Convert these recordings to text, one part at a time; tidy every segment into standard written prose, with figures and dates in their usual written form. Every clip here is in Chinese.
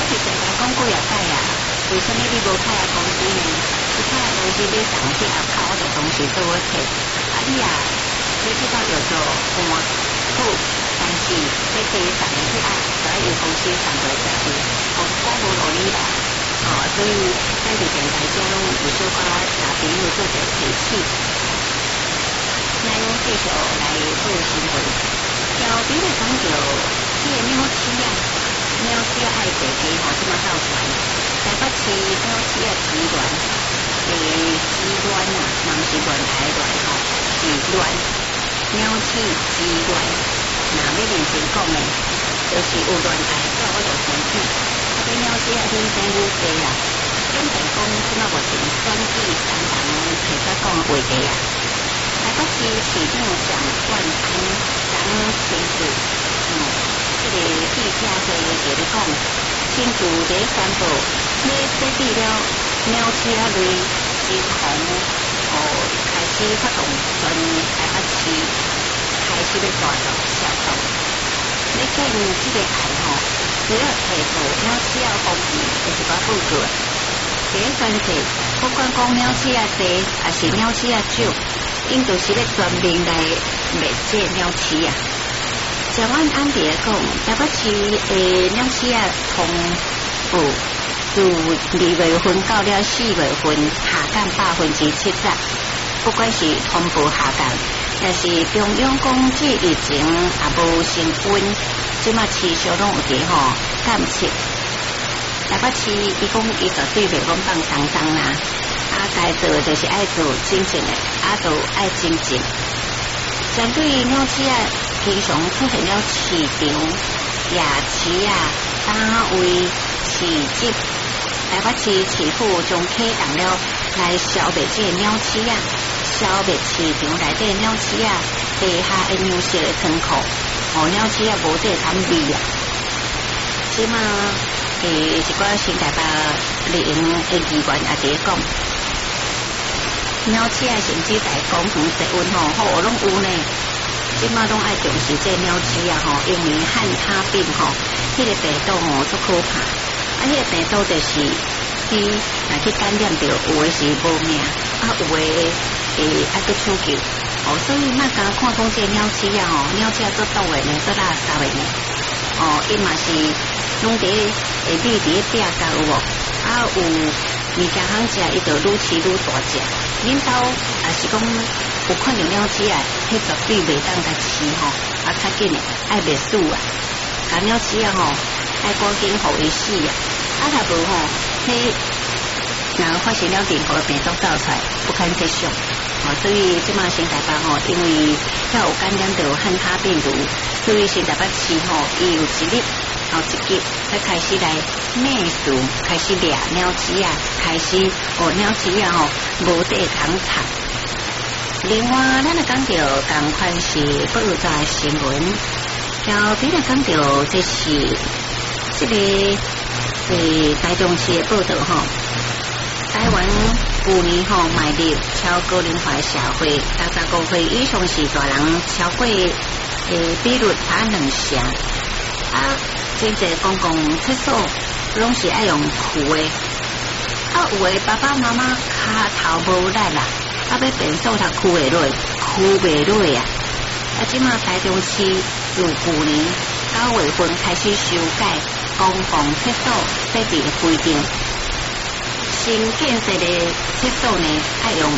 是大家讲过也改啊，为什么你无开啊公司呢？你开啊公司你上去后靠我的东西做我摕，啊你啊，你知道有做换好，但是你可以上去啊，就要由公司上过才是，我无落你啦。所以咱伫电台中拢有小可甲朋友做者提醒。咱继续来报新闻。调皮的讲到这个鸟鼠啊，鸟鼠爱坐鸡即马造船。台北市鸟鼠啊鸡卵，鸡卵啊，嘛毋是卵胎卵是卵，鸟鼠鸡卵。那要认真讲的，就是有卵胎，我就生气。这鸟鼠啊，天生愈多啦。总共讲即马目前选举3人提出讲话题啊。台北市市长蒋万安昨亲自，这个记者会就咧讲，亲自咧宣布，咧设置了鸟鼠啊类金红，开始发动全台北市开始咧大动销售。咧见这个案除了提出鸟鼠啊方面有一寡报告，第一选择不管讲鸟鼠啊多，还是鸟鼠啊少。因就是咧专门来卖这鸟鼠啊。蒋万安伫咧讲，台北市诶鸟鼠啊通有自2月份到了4月份下降70%，不管是同步下降，也是中央讲这疫情也无升温，即马持续拢有伫减轻。台北市伊讲伊绝对袂讲放松松啦。该做就是爱做真正的，就爱真正。相对鸟鼠啊，平常出现了市场、夜市啊、单位市集，台北市市府将启动了来消灭这鸟鼠啊，消灭市场内底鸟鼠啊，地下的粮食的仓库，鸟鼠啊无这产味啊。即马一寡新台北立营的议员也伫讲。鸟鼠啊，甚至在公园室温好拢有呢。即马拢爱重视这鸟鼠啊因为汉他病迄个病毒足可怕。迄个病毒就是你若去感染着，有的是无命，有的爱去抢救。所以莫讲看讲这鸟鼠啊鸟鼠啊做毒的呢，做垃圾的呢。伊嘛是拢伫下面伫咧壁角有无？有物件通食，伊就愈饲愈大只。恁兜也是讲有看到鸟鼠啊，迄绝对袂当甲饲较紧的爱袂死啊。甲鸟鼠啊爱赶紧互伊死啊。若无迄若发生了任何病毒造出来，不堪设想。所以即马新台北因为遐有感染到汉他病毒，所以新台北市伊有一日一日才开始来灭鼠，开始掠鸟鼠啊，开始鸟鼠啊无地通藏。另外，咱来讲到同款是报纸新闻，调皮来讲到这是这个台中市的报道台湾去年迈入超高龄化社会，65岁以上是大人超过比率差2成。真侪公共厕所拢是爱用裤的，有的爸爸妈妈骹头无力啦，要变数他裤会落，裤袂落啊。即马台中市自去年9月份开始修改公共厕所设置的规定，新建设的厕所呢爱用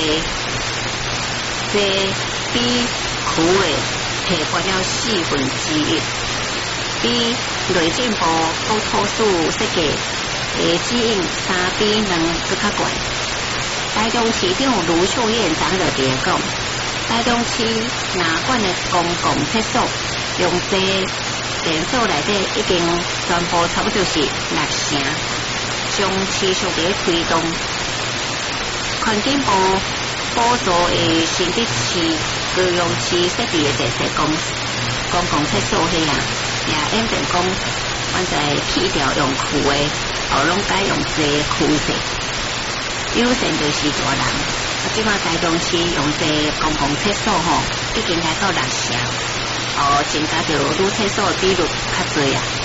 比裤的提高了1/4。比内政部国土署设计指引3:2更较悬。台中市长卢秀燕昨日就讲，台中市哪管的公共厕所用这电所内底已经全部差不多是6成，将持续地推动。环境部补助的新北市、高雄市设置的这些公共厕所也演变讲，现在去掉用裤的，拢改用这裤色。优先就是大人，即马台中市用这公共厕所已经来到6成，增加到女厕所比率较侪啊。